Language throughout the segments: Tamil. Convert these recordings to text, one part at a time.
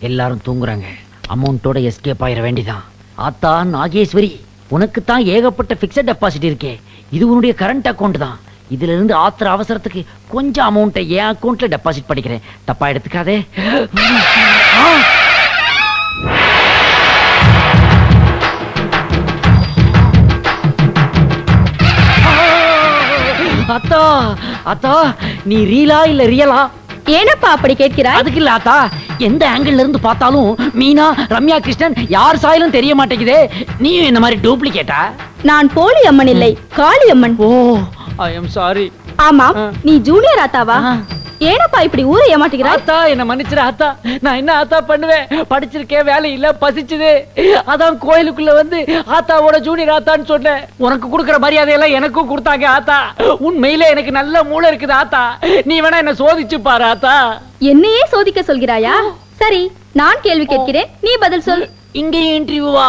எல்லாரும் தூங்குறாங்க. அமௌண்டோட எஸ்கேப் ஆயிர வேண்டிதான். ஆத்தா நாகேஸ்வரி, உனக்கு தான் ஏகப்பட்ட பிக்ஸட் டெபாசிட் இருக்கே. இது உன்னுடைய கரண்ட் அக்கவுண்ட் தான். இதுல இருந்து ஆத்திர அவசரத்துக்கு கொஞ்சம் அமௌண்ட்டை என் அக்கவுண்ட்ல டெபாசிட் பண்ணிக்கிறேன். தப்பா எடுத்துக்காதே. அத்தா அத்தா, நீ ரீலா இல்ல ரியலா? ஏனப்பா அப்படி கேட்கிறாய்? அதுக்கு இல்ல ஆத்தா, எந்த ஆங்கிள் இருந்து பார்த்தாலும் மீனா, ரம்யா கிருஷ்ணன் யார் சாயலும் தெரிய மாட்டேங்குதே. நீயும் இந்த மாதிரி டூப்ளிகேட்டா? நான் போலி அம்மன் இல்லை, காளி அம்மன். ஓ, ஐ எம் சாரி. ஆமா, நீ ஜூனியர் ஆத்தாவா? ஏனப்பா இப்படி ஊரை ஏமாட்டுகிறாய்? ஆத்தா என்ன மன்னிச்சிரு ஆத்தா. நான் என்ன ஆத்தா பண்ணுவேன்? படிச்சிருக்கேன், வேலை இல்ல, பசிச்சுது. அதான் கோயிலுக்குள்ள வந்து ஆத்தாவோட ஜூனியர் ஆத்தான்னு சொன்னேன். உனக்கு கொடுக்கற மரியாதையெல்லாம் எனக்கும் கொடுத்தாங்க ஆத்தா. உண்மையிலே எனக்கு நல்ல மூளை இருக்குது ஆத்தா. நீ வேணா என்ன சோதிச்சு பாரு ஆத்தா. என்னையே சோதிக்க சொல்கிறாயா? சரி, நான் கேள்வி கேட்கிறேன், நீ பதில் சொல். இங்கேயும் இன்டர்வியூவா?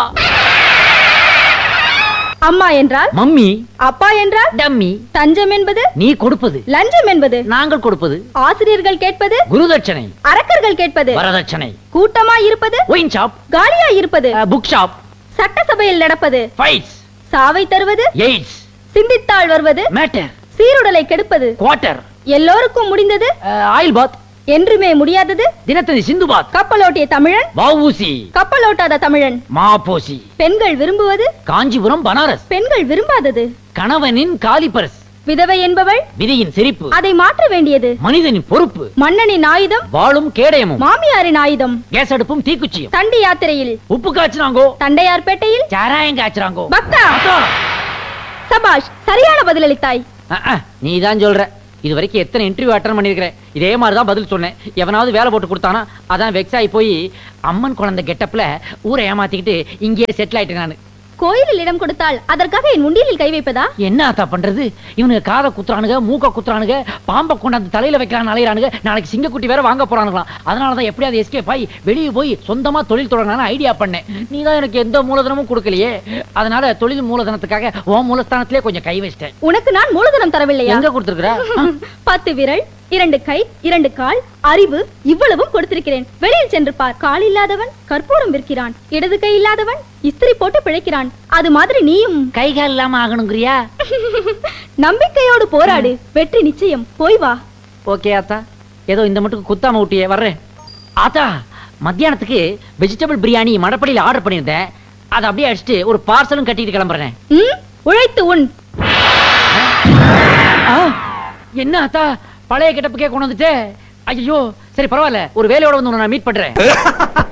அம்மா என்றால் மம்மி, அப்பா என்றால் டம்மி. தஞ்சம் என்பது நீ கொடுப்பது, லஞ்சம் என்பது நாங்கள் கொடுப்பது. ஆசிரியர்கள் கேட்பது குருதட்சணை, அரக்கர்கள் கேட்பது வரதட்சணை. கூட்டமா இருப்பது ஒயின் ஷாப், காலியா இருப்பது புக் ஷாப். சட்டசபையில் நடப்பது ஃபைட்ஸ், சாவை தருவது எய்ட்ஸ். சிந்தித்தாள் வருவது மேட்டர், சீருடலை கெடுப்பது. குவார்ட்டர், எல்லோருக்கும் முடிந்தது ஆயில் பாத். என்றுமே முடியாதது தினத்தந்தி சிந்து பாத். கப்பலோட்டிய தமிழன் வஉசி, கப்பலோட்டாத தமிழன். மாபோசி. பெண்கள் விரும்புவது காஞ்சிபுரம் பனாரஸ். பெண்கள் விரும்பாதது கணவனின் காலிபரஸ். விதவை என்பவள் விதியின் சிரிப்பு. அதை மாற்ற வேண்டியது மனிதனின் பொறுப்பு. மன்னனின் ஆயுதம் வாளும் கேடயமும். மாமியாரின் ஆயுதம் கேஸ் அடுப்பும் தீக்குச்சியும். தண்டி யாத்திரையில் உப்பு காய்ச்சினாங்கோ, தண்டையார்பேட்டையில் சாராயம் காய்ச்சினாங்கோ. பக்தா, சபாஷ், சரியான பதிலளித்தாய். நீதான் சொல்ற. இது வரைக்கும் எத்தனை இன்டர்வியூ அட்டன் பண்ணிருக்கிறேன். இதே மாதிரிதான் பதில் சொன்னேன். எவனாவது வேலை போட்டு கொடுத்தானா அதான் வெக்ஸ் ஆகி போய் அம்மன் குழந்தை கெட்டப்ல ஊரை ஏமாத்திக்கிட்டு இங்கேயே செட்டில் ஆயிட்டேன் நானு. கோயிலில் இடம் கொடுத்தால் அதற்காக என் உண்டியலில் கை வைப்பதா? என்ன ஆத்தா பண்றது? இவனுக்கு காதை குத்துறானுங்க, மூக்க குத்துறானுங்க, பாம்பை கொண்டாந்து தலையில வைக்கிறான் அலையிறானுங்க. நாளைக்கு சிங்கக்குட்டி வேற வாங்க போறானுங்களாம். அதனாலதான் எப்படியாவது எஸ்கேப் ஆகி வெளியே போய் சொந்தமா தொழில் தொடங்கலாம்னு ஐடியா பண்ணேன். நீ தான் எனக்கு எந்த மூலதனமும் கொடுக்கலையே. அதனால தொழில் மூலதனத்துக்காக உன் மூலஸ்தானத்திலே கொஞ்சம் கை வச்சிட்டேன். உனக்கு நான் மூலதனம் தரவில்லையா? எங்க கொடுத்திருக்கிற? 10 விரல், 2 கை, 2 கால், அறிவு, இவ்வளவும் கொடுத்திருக்கிறேன். வெளியில் சென்று பார். கால் இல்லாதவன் கற்பூரம் விற்கிறான், இடது கை இல்லாதவன் இஸ்திரி போட்டு பிழைக்கிறான். அது மாதிரி நீயும் கை கால் இல்லாம ஆகணுங்கிறியா? நம்பிக்கையோடு போராடு, வெற்றி நிச்சயம். போய் வா. ஓகே ஆத்தா, ஏதோ இந்த மட்டும் குத்தாம ஊட்டியே வர்றேன். ஆத்தா, மத்தியானத்துக்கு வெஜிடபிள் பிரியாணி மடப்படியில் ஆர்டர் பண்ணியிருந்தேன். அதை அப்படியே அடிச்சுட்டு ஒரு பார்சலும் கட்டிட்டு கிளம்புறேன். உழைத்து உன். என்ன ஆத்தா, பழைய கெட்டப்புக்கே கொண்டு வந்துட்டே? ஐயோ, சரி பரவாயில்ல, ஒரு வேலையோட வந்து நான் மீட் பண்றேன்.